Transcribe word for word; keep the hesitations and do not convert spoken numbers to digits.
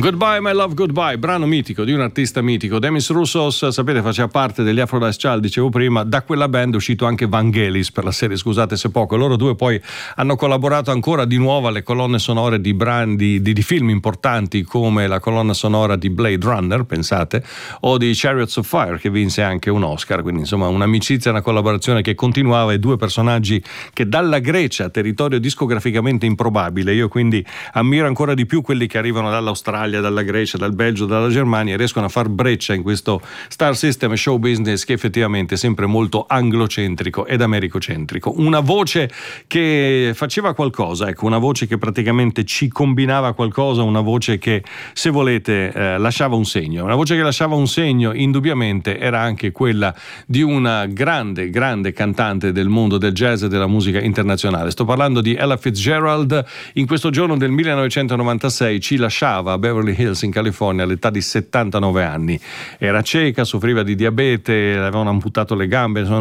Goodbye My Love Goodbye, brano mitico di un artista mitico. Demis Roussos, sapete, faceva parte degli Aphrodite Child, dicevo prima. Da quella band è uscito anche Vangelis per la serie Scusate se poco. Loro due poi hanno collaborato ancora di nuovo alle colonne sonore di, brand, di, di, di film importanti come la colonna sonora di Blade Runner, pensate, o di Chariots of Fire, che vinse anche un Oscar. Quindi insomma un'amicizia, una collaborazione che continuava, e due personaggi che dalla Grecia, territorio discograficamente improbabile, io quindi ammiro ancora di più quelli che arrivano dall'Australia, dalla Grecia, dal Belgio, dalla Germania, e riescono a far breccia in questo star system show business che effettivamente è sempre molto anglocentrico ed americocentrico. Una voce che faceva qualcosa, ecco, una voce che praticamente ci combinava qualcosa, una voce che, se volete, eh, lasciava un segno. Una voce che lasciava un segno, indubbiamente, era anche quella di una grande, grande cantante del mondo del jazz e della musica internazionale. Sto parlando di Ella Fitzgerald. In questo giorno del millenovecentonovantasei ci lasciava a Beverly Hills in California all'età di settantanove anni. Era cieca, soffriva di diabete, le avevano amputato le gambe,